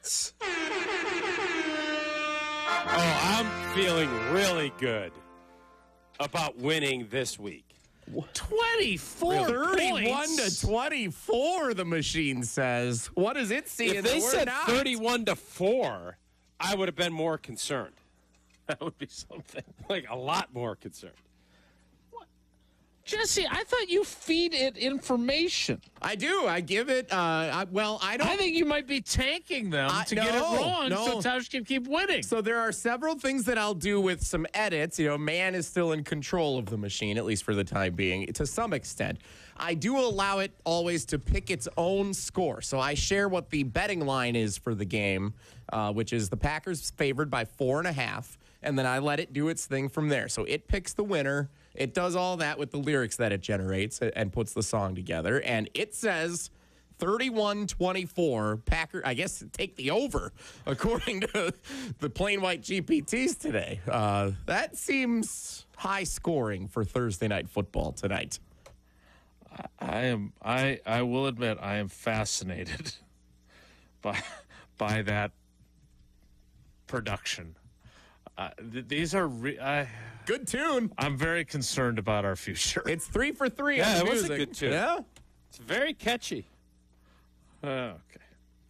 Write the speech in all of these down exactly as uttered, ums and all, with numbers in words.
chance. Oh, I'm feeling really good about winning this week. twenty-four thirty-one points. to twenty-four, the machine says. What does it see? If in they the said not? thirty-one to four, I would have been more concerned. That would be something. Like a lot more concerned. Jesse, I thought you feed it information. I do. I give it. Uh, I, well, I don't. I think you might be tanking them I- to get it no, wrong no. so Tausch can keep winning. So there are several things that I'll do with some edits. You know, man is still in control of the machine, at least for the time being, to some extent. I do allow it always to pick its own score. So I share what the betting line is for the game, uh, which is the Packers favored by four and a half, and then I let it do its thing from there. So it picks the winner. It does all that with the lyrics that it generates and puts the song together. And it says thirty-one twenty-four, Packer, I guess take the over, according to the plain white G P Ts today. Uh, that seems high scoring for Thursday night football tonight. I am. I. I will admit, I am fascinated by by that production. Uh, th- these are. Re- I, Good tune. I'm very concerned about our future. It's three for three. Yeah, on the it was a music. good tune. Yeah. It's very catchy. Uh, okay.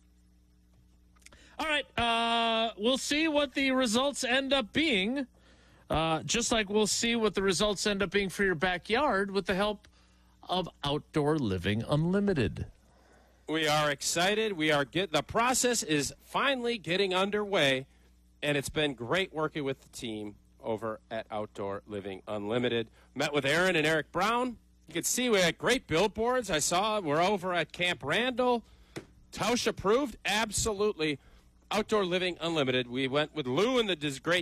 All right. Uh, we'll see what the results end up being. Uh, just like we'll see what the results end up being for your backyard with the help of Outdoor Living Unlimited. We are excited. We are get the process is finally getting underway, and it's been great working with the team over at Outdoor Living Unlimited. Met with Aaron and Eric Brown. You can see we had great billboards. I saw we're over at Camp Randall. Tausch approved. Absolutely. Outdoor Living Unlimited. We went with Lou and the great